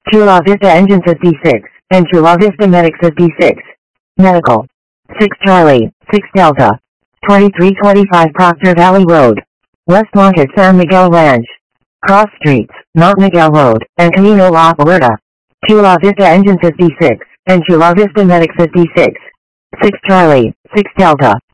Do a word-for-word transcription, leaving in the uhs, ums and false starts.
Chula Vista Engine says B six, and Chula Vista Medic says B six. Medical. six Charlie, six Delta. twenty-three twenty-five Proctor Valley Road. West Market San Miguel Ranch. Cross Streets, Mount Miguel Road, and Camino La Puerta. Chula Vista Engine says B six, and Chula Vista Medic says B six. six Charlie, six Delta.